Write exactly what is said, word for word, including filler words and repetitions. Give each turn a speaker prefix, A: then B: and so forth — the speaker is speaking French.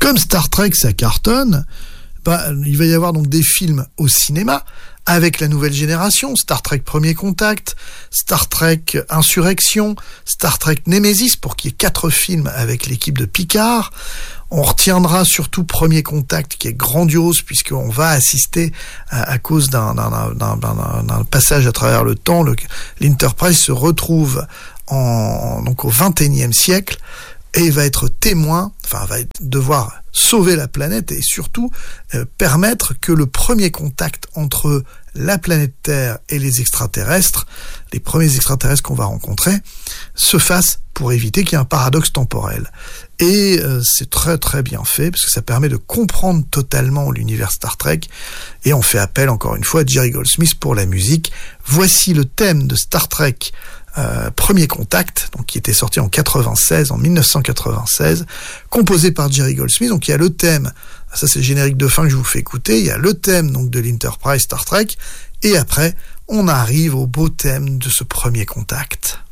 A: comme Star Trek, ça cartonne, bah, il va y avoir donc des films au cinéma avec la nouvelle génération, Star Trek Premier Contact, Star Trek Insurrection, Star Trek Nemesis, pour qu'il y ait quatre films avec l'équipe de Picard. On retiendra surtout Premier Contact, qui est grandiose, puisqu'on va assister à, à cause d'un, d'un, d'un, d'un, d'un passage à travers le temps. Le, L'Enterprise se retrouve en, donc au vingt et unième siècle, et va être témoin, enfin va être, devoir sauver la planète et surtout euh, permettre que le premier contact entre la planète Terre et les extraterrestres, les premiers extraterrestres qu'on va rencontrer, se fasse pour éviter qu'il y ait un paradoxe temporel. Et euh, c'est très très bien fait parce que ça permet de comprendre totalement l'univers Star Trek, et on fait appel encore une fois à Jerry Goldsmith pour la musique. Voici le thème de Star Trek Euh, Premier Contact, donc qui était sorti en quatre-vingt-seize, en dix-neuf cent quatre-vingt-seize, composé par Jerry Goldsmith. Donc il y a le thème, ça c'est le générique de fin que je vous fais écouter, il y a le thème donc de l'Enterprise Star Trek, et après on arrive au beau thème de ce Premier Contact.